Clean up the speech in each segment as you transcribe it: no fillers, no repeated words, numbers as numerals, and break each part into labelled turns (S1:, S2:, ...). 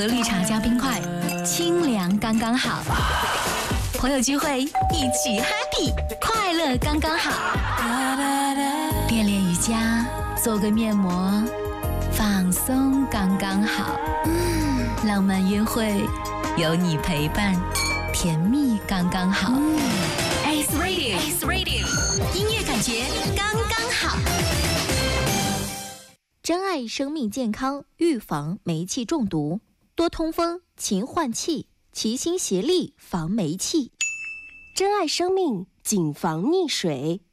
S1: 绿茶加冰块，清凉刚刚好。朋友聚会一起 happy， 快乐刚刚好。练练瑜伽，做个面膜，放松刚刚好。浪漫约会，有你陪伴，甜蜜刚刚好。Ace Radio， 音乐感觉刚刚好。
S2: 珍爱生命健康，预防煤气中毒，多通风，勤换气，齐心协力防煤气。
S3: 珍爱生命，谨防溺水。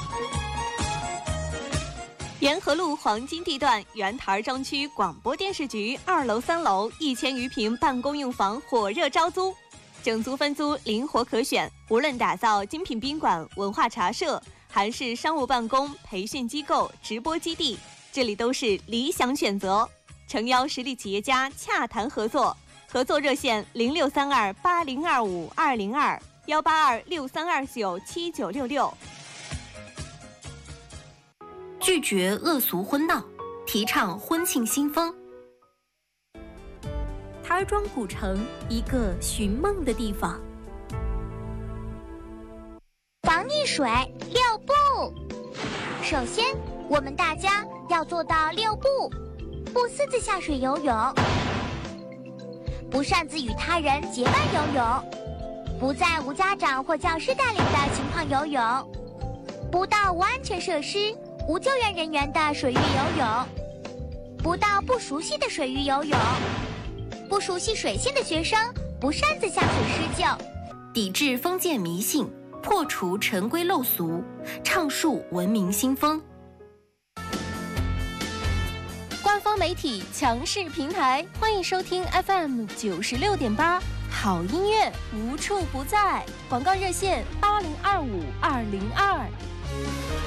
S4: 沿河路黄金地段原台中区广播电视局2楼、3楼1000余平办公用房火热招租，整租分租灵活可选，无论打造精品宾馆、文化茶社，还是商务办公、培训机构、直播基地，这里都是理想选择。诚邀实力企业家洽谈合作，合作热线0632802522，18263297966。
S2: 拒绝恶俗婚闹，提倡婚庆新风。台儿庄古城，一个寻梦的地方。
S5: 防溺水6步。首先，我们大家要做到6步：不私自下水游泳，不擅自与他人结伴游泳，不在无家长或教师带领的情况游泳，不到无安全设施、无救援人员的水域游泳，不到不熟悉的水域游泳，不熟悉水性的学生不擅自下水施救。
S2: 抵制封建迷信，破除陈规陋俗，倡树文明新风。官方媒体强势平台，欢迎收听 FM 96.8，好音乐无处不在。广告热线8025-202。